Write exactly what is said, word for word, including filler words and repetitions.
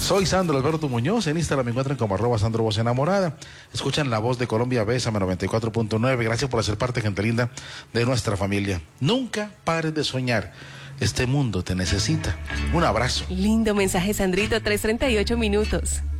Soy Sandro Alberto Muñoz, en Instagram me encuentran como arroba Sandro Voz Enamorada. Escuchan La Voz de Colombia, Bésame noventa y cuatro punto nueve. Gracias por hacer parte, gente linda, de nuestra familia. Nunca pares de soñar. Este mundo te necesita. Un abrazo. Lindo mensaje, Sandrito, tres treinta y ocho minutos.